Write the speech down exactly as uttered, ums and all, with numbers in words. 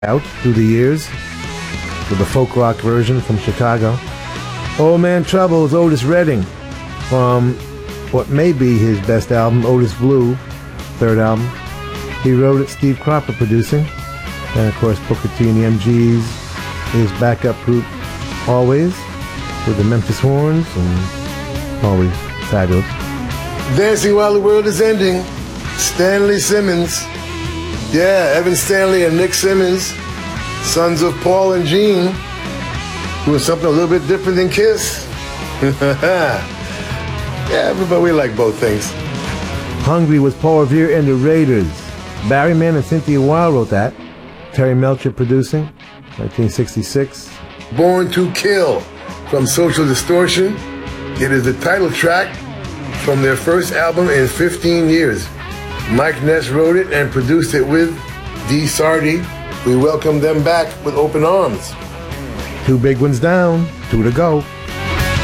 out through the years with a folk rock version from Chicago. Old Man Trouble's Otis Redding from what may be his best album, Otis Blue, third album. He wrote it, Steve Cropper producing. And of course, Booker T and the M Gs, his backup group, always, with the Memphis Horns, and always fabulous. Dancing While the World is Ending, Stanley Simmons. Yeah, Evan Stanley and Nick Simmons, sons of Paul and Gene, doing something a little bit different than Kiss. Yeah, but we like both things. Hungry was Paul Revere and the Raiders. Barry Mann and Cynthia Weil wrote that. Terry Melcher producing, nineteen sixty-six. Born to Kill from Social Distortion. It is the title track from their first album in fifteen years. Mike Ness wrote it and produced it with Dee Sardy. We welcome them back with open arms. Two big ones down, two to go.